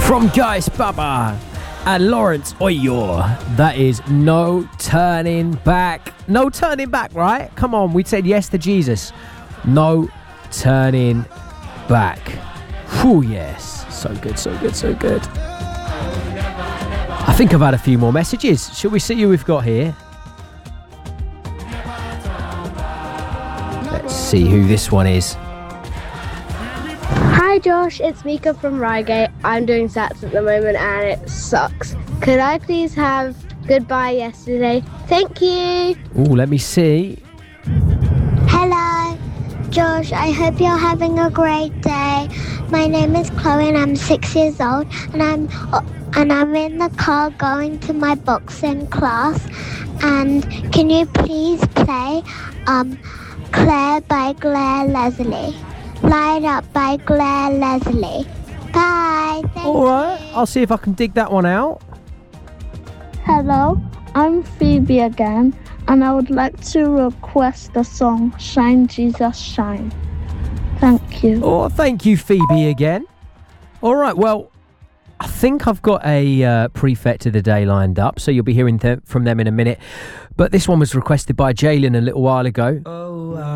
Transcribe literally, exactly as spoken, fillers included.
From Geist Baba and Lawrence Oyor. That is No Turning Back. No turning back, right? Come on, we said yes to Jesus. No turning back. Whew, yes. So good, so good, so good. I think I've had a few more messages. Shall we see who we've got here? Let's see who this one is. Hi Josh, it's Mika from Reigate. I'm doing Sats at the moment and it sucks. Could I please have Goodbye Yesterday? Thank you. Oh, let me see. Hello, Josh. I hope you're having a great day. My name is Chloe and I'm six years old and I'm and I'm in the car going to my boxing class. And can you please play um, Claire by Claire Leslie? Light Up by Claire Leslie. Bye. All right, I'll see if I can dig that one out. Hello, I'm Phoebe again, and I would like to request the song Shine Jesus Shine. Thank you. Oh, thank you, Phoebe, again. All right, well, I think I've got a uh, prefect of the day lined up, so you'll be hearing th- from them in a minute. But this one was requested by Jalen a little while ago. Oh,